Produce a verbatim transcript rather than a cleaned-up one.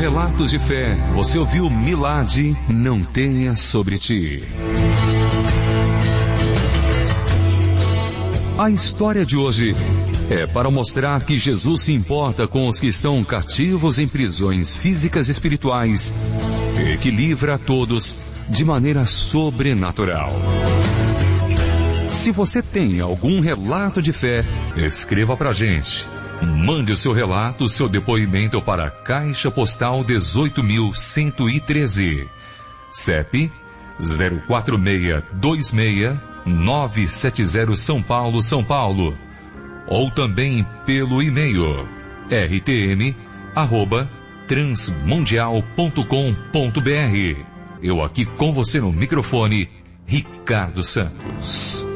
Relatos de Fé, você ouviu Milad, Não Tenha Sobre Ti. A história de hoje é para mostrar que Jesus se importa com os que estão cativos em prisões físicas e espirituais e que livra a todos de maneira sobrenatural. Se você tem algum relato de fé, escreva pra gente. Mande o seu relato, o seu depoimento para a Caixa Postal dezoito mil cento e treze, C E P zero quatro seis dois seis nove sete zero São Paulo, São Paulo, ou também pelo e-mail r t m arroba transmundial ponto com ponto b r. Eu aqui com você no microfone, Ricardo Santos.